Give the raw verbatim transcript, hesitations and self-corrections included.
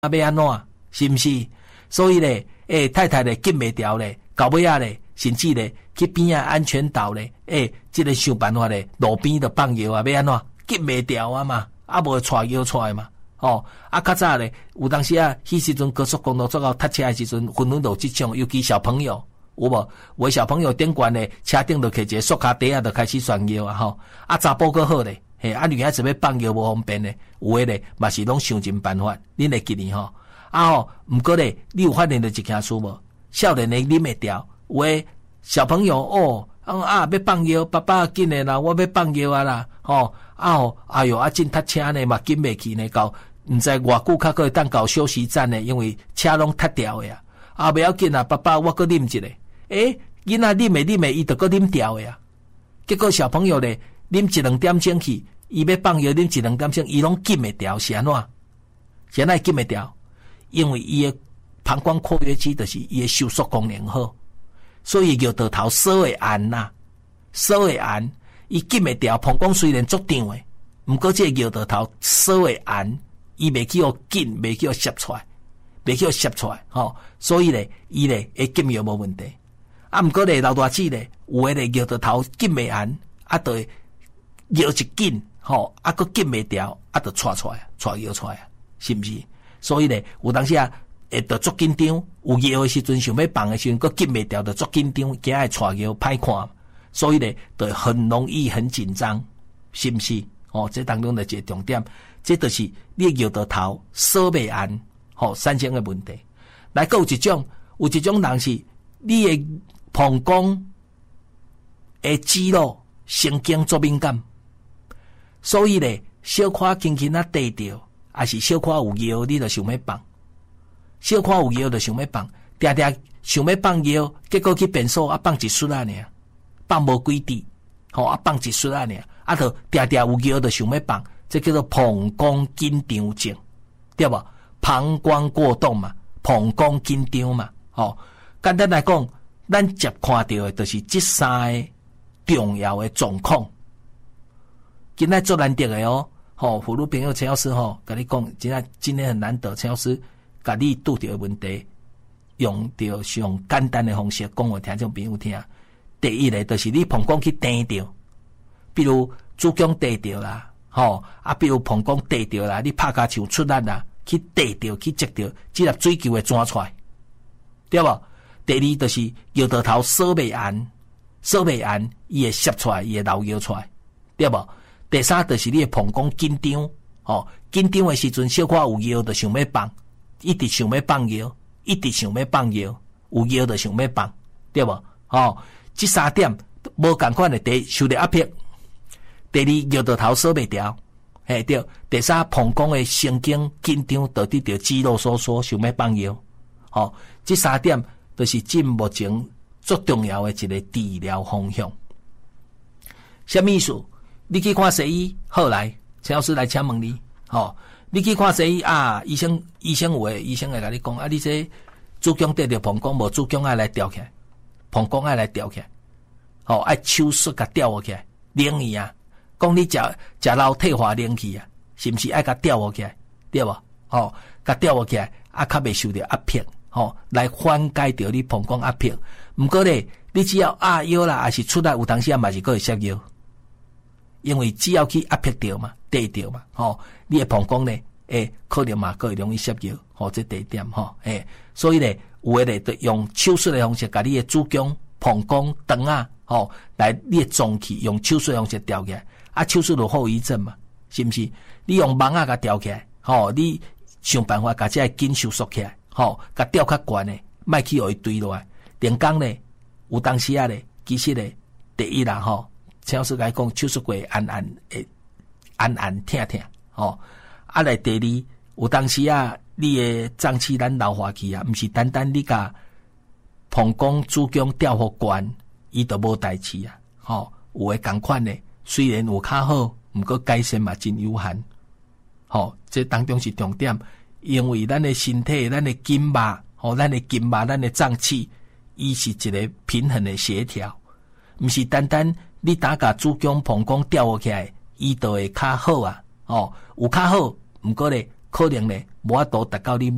要安怎，是毋是？所以咧，诶、欸，太太咧禁袂掉咧，到尾仔咧，甚至咧去边啊安全岛咧，诶、欸，即、這个想办法咧，路边就放药啊，要安怎禁袂掉啊嘛，啊无带药出来嘛，哦，啊较早咧，有当时啊，迄时阵高速公路做到塞车诶时阵，纷纷都即种，尤其小朋友。有无？有小朋友顶悬咧，车顶就摕一个塑胶袋啊，就开始炫耀啊吼！啊查甫个好咧，嘿啊女孩子要放药无方便咧，有诶咧嘛是拢想尽办法，恁会记哩吼？啊吼，毋过咧，你有发现到一件事无？少年诶啉会掉，有诶小朋友哦，啊要放药，爸爸紧诶啦，我要放药啊啦，吼啊吼，哎哟啊真塞车呢嘛紧袂去呢，到毋知偌久较可以当到休息站呢，因为车拢塞掉诶啊，啊袂要紧啊，爸爸我搁啉一个。诶，囡仔啉诶啉诶，伊就搁啉掉诶啊！结果小朋友咧啉一两点钟去，伊要放药啉一两点钟，伊拢禁袂掉，是安怎？是安怎禁袂掉？因为伊诶膀胱括约肌就是伊诶收缩功能好，所以尿道头锁会按呐，锁会按，伊禁袂掉。膀胱虽然足长诶，毋过即个尿道头锁会按，伊袂去互紧，袂去互摄出来，袂去互摄出来，吼、哦。所以咧，伊咧会禁药无问题。啊，毋过咧，老大姊咧，有诶咧尿道头紧袂按，啊，就会尿一紧，吼，啊，佫紧袂掉，啊，就窜出来，窜尿出来，是毋是？所以咧，有当时啊，会着足紧张，有尿诶时阵想要放诶时阵，佫紧袂掉，就足紧张，惊会窜尿歹看，所以咧，就很容易很紧张，是毋是？哦，这当中的一个重点，这就是你诶尿道头锁袂按，吼、哦，产生诶问题。来，佫有一种，有一种人是你诶膀胱诶肌肉神经作敏感，所以咧小可轻轻啊地着，还是小可有药，你就想要放；小可有药就想要放，定定想要放药，结果去便所啊放一束啊尔，放无几滴，吼啊放一束啊尔，啊就定定有药就想要放，这叫做膀胱紧张症，对无？膀胱过动嘛，膀胱紧张嘛，吼。简单来讲，咱接看到的就是这三个重要的状况。今仔做难得的哦，吼，妇女朋友陈老师吼，甲你讲，今仔今天很难得，陈老师甲你拄着的问题，用着上简单的方式讲互听众朋友听。第一个就是你膀胱去电着，比如子宫电着啦，吼啊，比如膀胱电着啦，你拍骹球出力啦，去电着去接着，即粒水球会钻出来，对无？第二就是尿道头锁袂按，锁袂按，伊会摄出来，伊会流尿出来，对无？第三就是你的膀胱紧张，吼，紧张的时阵，小可有尿就想要放，一直想要放尿，一直想要放尿，有尿就想要放，对无？吼，这三点无共款的，第一受到压迫，第二尿道头锁袂调，嘿对，第三膀胱的神经紧张，导致着肌肉收缩，想要放尿，吼，这三点。就是今目前最重要的一个治疗方向。什么意思？你去看西医，好来，陈老师来请问你，吼、哦，你去看西医啊，医生医生有诶，医生会甲你讲啊，你这子宫得着膀胱无子宫爱来吊起来，膀胱爱来吊起来，吼、哦，爱手术甲吊起来，冷伊啊，讲你食食老退化冷去啊，是毋是爱甲吊起来，对无？吼、哦，甲吊起来，啊，较袂受到压迫。吼、哦，来缓解掉你膀胱压迫。毋过咧，你只要压药啦，还是出来有当时啊，嘛是可以摄药，因为只要去压迫掉嘛，低掉嘛，吼、哦，你的膀胱咧，诶，可能嘛，可会容易摄药，吼、哦，这第一点，吼、哦，诶，所以咧，有诶咧，就用手术的方式，甲你的子宫、膀胱、肠啊，吼、哦，来你的脏器用手术的方式调起来，啊，手术有后遗症嘛，是毋是？你用网啊甲调起来，吼、哦，你想办法甲这个筋收缩起来。吼，甲吊较悬诶，莫去互伊堆落来。连讲咧，有当时啊咧，其实咧，第一啦吼，陈老师甲讲手术过按按诶，按按疼疼，吼。啊来第二，有当时啊，你诶脏器咱老化去啊，毋是单单你甲膀胱、子宫吊互悬，伊都无代志啊。吼，有诶共款诶，虽然有较好，毋过改善嘛真有限。吼，这当中是重点。因为咱的身体、咱的筋脉、吼、咱的筋脉、咱的脏器，伊是一个平衡的协调，毋是单单你打甲子宫、膀胱吊起来，伊就会较好啊。哦，有较好，毋过咧，可能咧无法度达到你